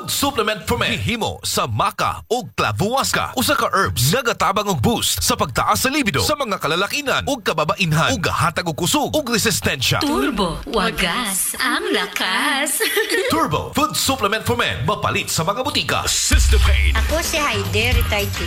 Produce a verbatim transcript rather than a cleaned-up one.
Food supplement for men himo sa maca o clavuasca. Usa ka herbs nga gatabang og boost sa pagtaas sa libido sa mga kalalakinan ug kababainhan ug gahatag og kusog ug resistensya. Turbo, wagas ang lakas. Turbo Food supplement for men mapalit sa mga butika. Sister Pain. Ako si Heidi, retired